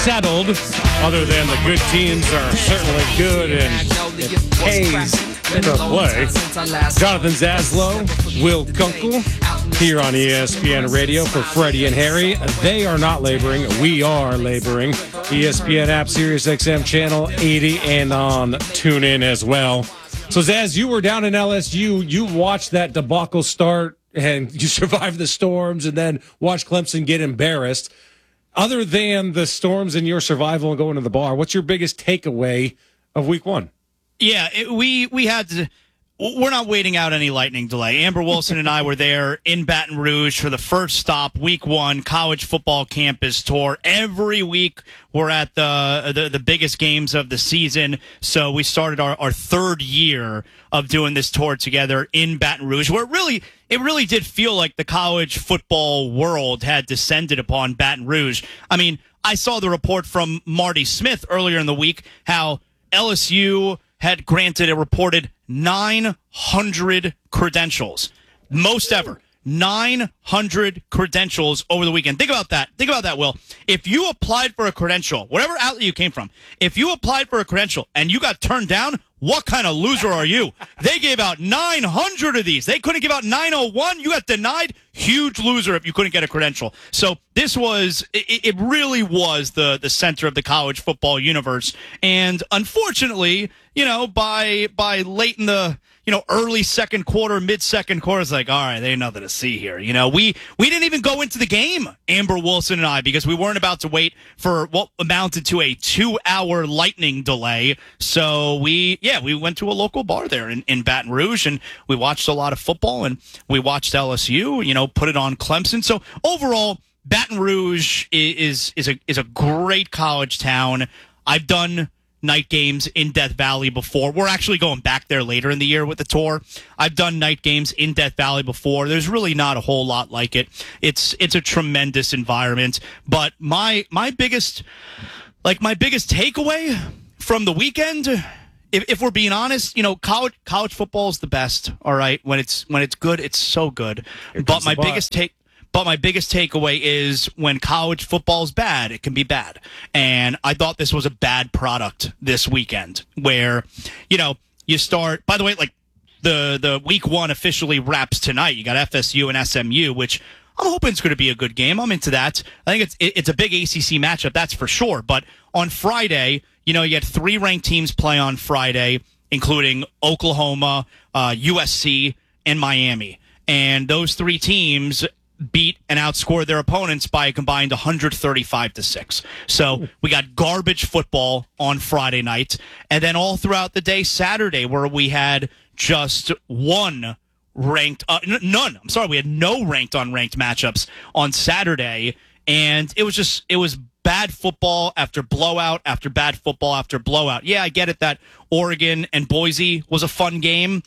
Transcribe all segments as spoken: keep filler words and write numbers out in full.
settled, other than the good teams are certainly good and it pays to play. Jonathan Zaslow, Will Kunkel, here on E S P N Radio for Freddie and Harry. They are not laboring. We are laboring. E S P N app, Sirius X M Channel eighty, and on TuneIn as well. So, Zaz, you were down in L S U. You watched that debacle start, and you survived the storms, and then watched Clemson get embarrassed. Other than the storms and your survival and going to the bar, what's your biggest takeaway of week one? Yeah, it, we we had to. We're not waiting out any lightning delay. Amber Wilson and I were there in Baton Rouge for the first stop, week one, college football campus tour. Every week we're at the the, the biggest games of the season. So we started our, our third year of doing this tour together in Baton Rouge, where it really, it really did feel like the college football world had descended upon Baton Rouge. I mean, I saw the report from Marty Smith earlier in the week how L S U had granted a reported nine hundred credentials, most ever. nine hundred credentials over the weekend. Think about that. Think about that, Will. If you applied for a credential, whatever outlet you came from, if you applied for a credential and you got turned down, what kind of loser are you? They gave out nine hundred of these. They couldn't give out nine oh one. You got denied. Huge loser if you couldn't get a credential. So this was, it, it really was the, the center of the college football universe. And unfortunately, you know, by by late in the, you know, early second quarter, mid-second quarter, it's like, all right, there ain't nothing to see here. You know, we, we didn't even go into the game, Amber Wilson and I, because we weren't about to wait for what amounted to a two-hour lightning delay. So we, yeah, we went to a local bar there in, in Baton Rouge, and we watched a lot of football, and we watched L S U, you know, put it on Clemson. So overall, Baton Rouge is is a is a great college town. I've done night games in Death Valley before. We're actually going back there later in the year with the tour. I've done night games in Death Valley before. There's really not a whole lot like it. It's it's a tremendous environment. But my my biggest like my biggest takeaway from the weekend, if if we're being honest, you know, college college football is the best. All right, when it's when it's good, it's so good. But my biggest take. But my biggest takeaway is when college football is bad, it can be bad. And I thought this was a bad product this weekend where, you know, you start, by the way, like the, the week one officially wraps tonight. You got F S U and S M U, which I'm hoping it's going to be a good game. I'm into that. I think it's, it's a big A C C matchup. That's for sure. But on Friday, you know, you had three ranked teams play on Friday, including Oklahoma, uh, U S C, and Miami. And those three teams beat and outscored their opponents by a combined one hundred thirty-five to six. So we got garbage football on Friday night, and then all throughout the day Saturday, where we had just one ranked, uh, n- none. I'm sorry, we had no ranked on ranked matchups on Saturday, and it was just it was bad football after blowout after bad football after blowout. Yeah, I get it that Oregon and Boise was a fun game.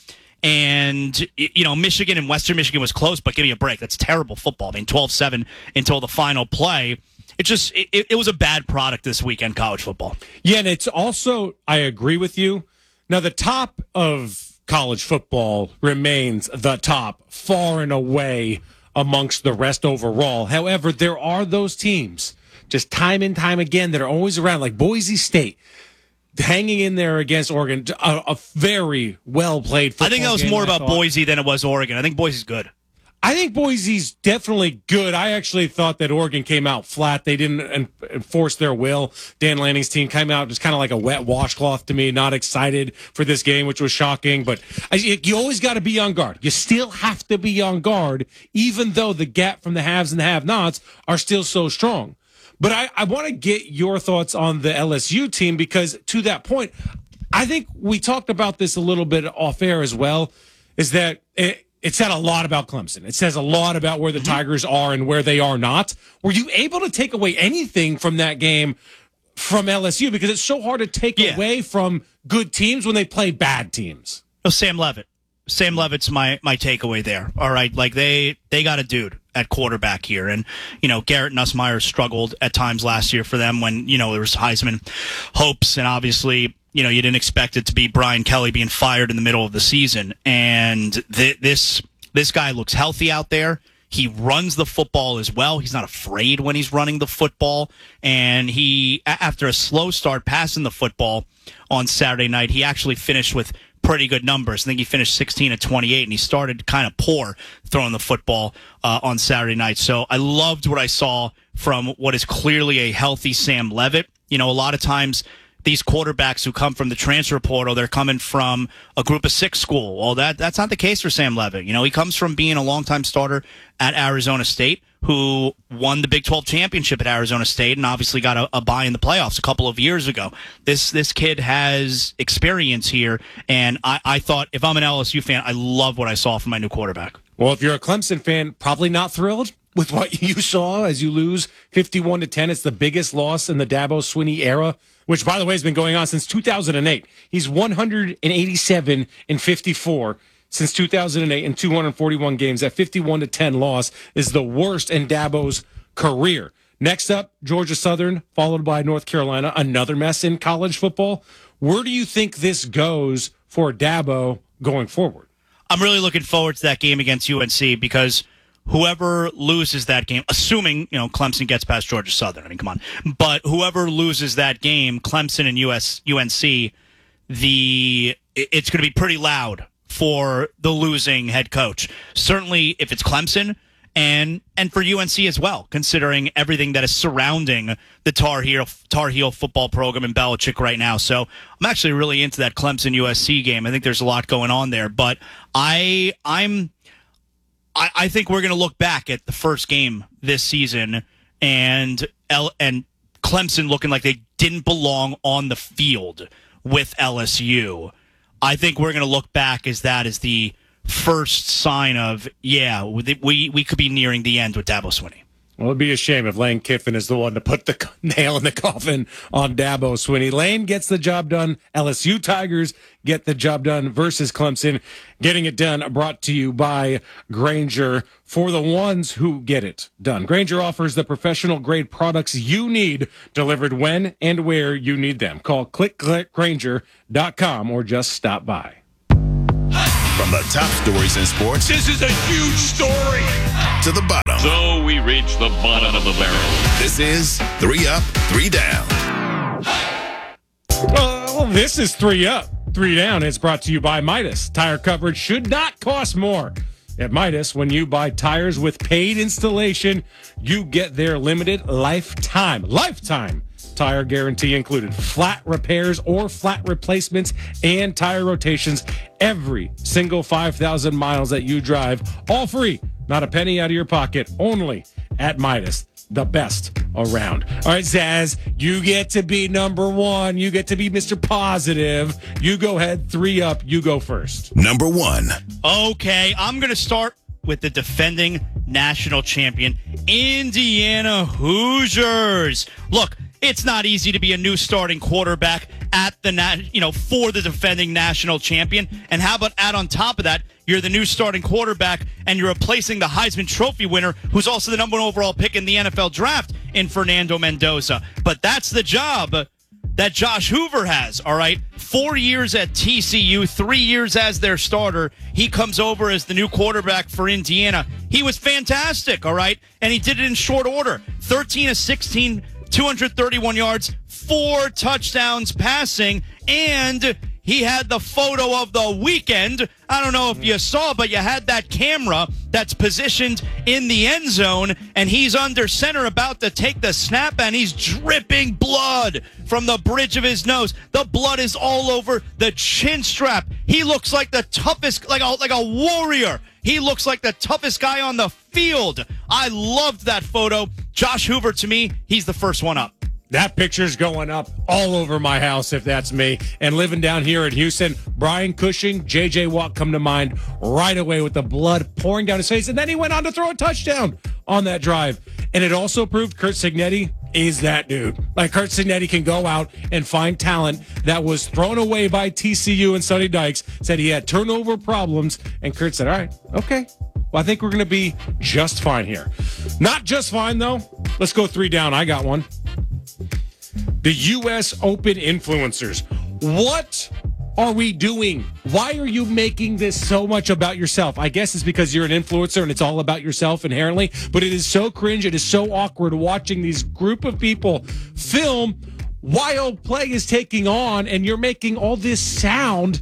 And, you know, Michigan and Western Michigan was close, but give me a break. That's terrible football. I mean, twelve seven until the final play. It just, it, it was a bad product this weekend, college football. Yeah, and it's also, I agree with you. Now, the top of college football remains the top, far and away amongst the rest overall. However, there are those teams, just time and time again, that are always around, like Boise State, hanging in there against Oregon, a, a very well-played football I think that was game, more I about thought. Boise than it was Oregon. I think Boise's good. I think Boise's definitely good. I actually thought that Oregon came out flat. They didn't en- enforce their will. Dan Lanning's team came out just kind of like a wet washcloth to me, not excited for this game, which was shocking. But I, you always got to be on guard. You still have to be on guard, even though the gap from the haves and the have-nots are still so strong. But I, I want to get your thoughts on the L S U team because, to that point, I think we talked about this a little bit off air as well, is that it, it said a lot about Clemson. It says a lot about where the Tigers are and where they are not. Were you able to take away anything from that game from L S U? Because it's so hard to take yeah. away from good teams when they play bad teams. Oh, Sam Levitt. Sam Levitt's my, my takeaway there. All right, like they, they got a dude at quarterback here. And, you know, Garrett Nussmeier struggled at times last year for them when, you know, there was Heisman hopes. And obviously, you know, you didn't expect it to be Brian Kelly being fired in the middle of the season. And th- this this guy looks healthy out there. He runs the football as well. He's not afraid when he's running the football. And he, after a slow start passing the football on Saturday night, he actually finished with pretty good numbers. I think he finished sixteen of twenty-eight, and he started kind of poor throwing the football uh, on Saturday night. So I loved what I saw from what is clearly a healthy Sam Levitt. You know, a lot of times these quarterbacks who come from the transfer portal, they're coming from a group of six school. Well, that that's not the case for Sam Levitt. You know, he comes from being a longtime starter at Arizona State, who won the Big twelve championship at Arizona State and obviously got a, a bye in the playoffs a couple of years ago. This this kid has experience here, and I, I thought if I'm an L S U fan, I love what I saw from my new quarterback. Well, if you're a Clemson fan, probably not thrilled with what you saw as you lose fifty-one to ten. It's the biggest loss in the Dabo Swinney era, which, by the way, has been going on since two thousand eight. He's one hundred eighty-seven and fifty-four since two thousand eight in two hundred forty-one games. That fifty-one to ten loss is the worst in Dabo's career. Next up, Georgia Southern, followed by North Carolina, another mess in college football. Where do you think this goes for Dabo going forward? I'm really looking forward to that game against U N C because whoever loses that game, assuming, you know, Clemson gets past Georgia Southern, I mean, come on, but whoever loses that game, Clemson and U S U N C, the it's going to be pretty loud for the losing head coach. Certainly if it's Clemson, and and for U N C as well, considering everything that is surrounding the Tar Heel, Tar Heel football program in Belichick right now. So I'm actually really into that Clemson U S C game. I think there's a lot going on there, but I I'm I, I think we're going to look back at the first game this season and L, and Clemson looking like they didn't belong on the field with L S U. I think we're going to look back as that as the first sign of, yeah, we we could be nearing the end with Dabo Swinney. Well, it'd be a shame if Lane Kiffin is the one to put the nail in the coffin on Dabo Swinney. Lane gets the job done. L S U Tigers get the job done versus Clemson. Getting it done brought to you by Grainger for the ones who get it done. Grainger offers the professional grade products you need delivered when and where you need them. Call click click grainger dot com or just stop by. From the top stories in sports, this is a huge story, to the bottom. So we reach the bottom of the barrel. This is Three Up, Three Down. Well, this is Three Up, Three Down. It's brought to you by Midas. Tire coverage should not cost more. At Midas, when you buy tires with paid installation, you get their limited lifetime, lifetime tire guarantee included. Flat repairs or flat replacements and tire rotations every single five thousand miles that you drive. All free. Not a penny out of your pocket. Only at Midas. The best around. All right, Zaz, you get to be number one. You get to be Mister Positive. You go ahead. Three up. You go first. Number one. Okay, I'm going to start with the defending national champion, Indiana Hoosiers. Look, it's not easy to be a new starting quarterback at the na- you know for the defending national champion. And how about add on top of that, you're the new starting quarterback and you're replacing the Heisman Trophy winner, who's also the number one overall pick in the N F L draft, in Fernando Mendoza. But that's the job that Josh Hoover has, all right? Four years at T C U, three years as their starter. He comes over as the new quarterback for Indiana. He was fantastic, all right? And he did it in short order. thirteen of sixteen, two hundred thirty-one yards, four touchdowns passing, and he had the photo of the weekend. I don't know if you saw, but you had that camera that's positioned in the end zone, and he's under center about to take the snap, and he's dripping blood from the bridge of his nose. The blood is all over the chin strap. He looks like the toughest, like a, like a warrior. He looks like the toughest guy on the field. I loved that photo. Josh Hoover, to me, he's the first one up. That picture's going up all over my house if that's me. And living down here in Houston, Brian Cushing, J J Watt come to mind right away with the blood pouring down his face. And then he went on to throw a touchdown on that drive. And it also proved Curt Cignetti is that dude. Like, Curt Cignetti can go out and find talent that was thrown away by T C U and Sonny Dykes, said he had turnover problems. And Curt said, all right, okay. Well, I think we're going to be just fine here. Not just fine, though. Let's go three down. I got one. The U S Open influencers. What are we doing? Why are you making this so much about yourself? I guess it's because you're an influencer and it's all about yourself inherently, but it is so cringe. It is so awkward watching these group of people film while play is taking on and you're making all this sound.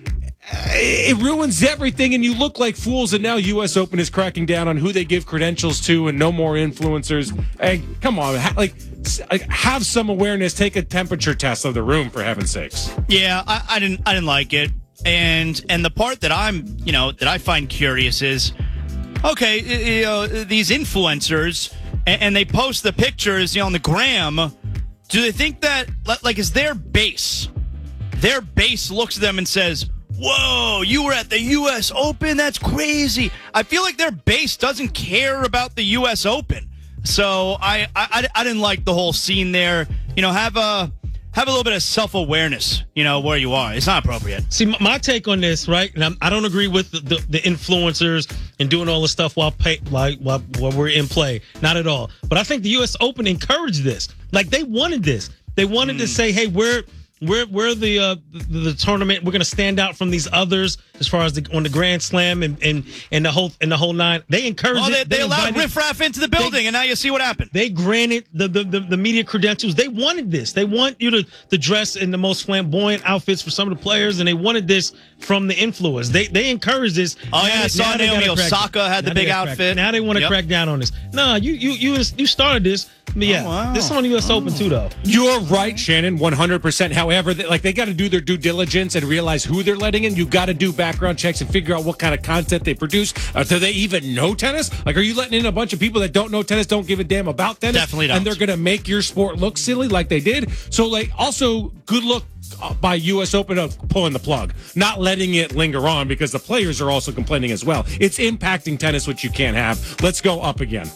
It ruins everything, and you look like fools. And now U S Open is cracking down on who they give credentials to, and no more influencers. Hey, come on, ha- like, like have some awareness. Take a temperature test of the room, for heaven's sakes. Yeah, I, I didn't. I didn't like it, and and the part that I'm, you know, that I find curious is, okay, you know, these influencers, and, and they post the pictures, you know, on the gram. Do they think that, like, is their base? Their base looks at them and says, whoa, you were at the U S Open? That's crazy. I feel like their base doesn't care about the U S Open. So I, I, I didn't like the whole scene there. You know, have a have a little bit of self-awareness, you know, where you are. It's not appropriate. See, my take on this, right, and I'm, I don't agree with the, the, the influencers and doing all this stuff while, pay, like, while, while we're in play. Not at all. But I think the U S Open encouraged this. Like, they wanted this. They wanted mm. to say, hey, we're... We're we're the uh, the, the tournament. We're gonna stand out from these others as far as the, on the Grand Slam and, and, and the whole and the whole nine. They encouraged. Well, they, it. they, they allowed invited, riffraff into the building, they, and now you see what happened. They granted the, the, the, the media credentials. They wanted this. They want you to, to dress in the most flamboyant outfits for some of the players, and they wanted this from the influencers. They they encouraged this. Oh now yeah, I they, saw Naomi Osaka had the big outfit. Crack, now they want to yep. crack down on this. Nah, you you you you started this. But yeah, oh, wow. This is on the U S oh. Open too, though. You're right, Shannon, one hundred percent. However, they, like they got to do their due diligence and realize who they're letting in. You got to do background checks and figure out what kind of content they produce. Uh, do they even know tennis? Like, are you letting in a bunch of people that don't know tennis, don't give a damn about tennis? Definitely don't. And they're going to make your sport look silly like they did? So, like, also, good luck by U S Open of pulling the plug, not letting it linger on because the players are also complaining as well. It's impacting tennis, which you can't have. Let's go up again.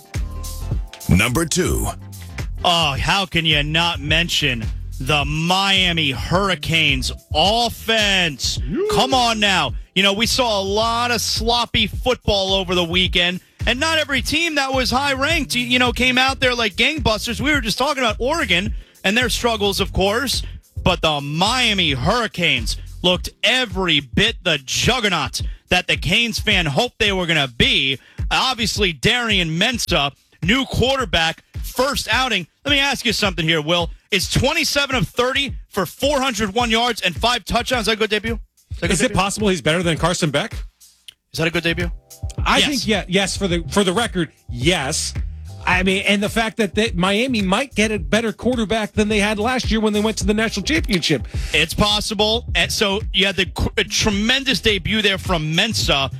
Number two. Oh, how can you not mention the Miami Hurricanes offense? Come on now. You know, we saw a lot of sloppy football over the weekend, and not every team that was high-ranked, you know, came out there like gangbusters. We were just talking about Oregon and their struggles, of course, but the Miami Hurricanes looked every bit the juggernaut that the Canes fan hoped they were going to be. Obviously, Darian Mensah, new quarterback, first outing. Let me ask you something here, Will. Is twenty-seven of thirty for four hundred one yards and five touchdowns? Is that a good debut? Is, is good it debut? possible he's better than Carson Beck? Is that a good debut? I yes. think, yeah, yes, for the for the record, yes. I mean, and the fact that they, Miami might get a better quarterback than they had last year when they went to the national championship. It's possible. And so you had the a tremendous debut there from Mensah.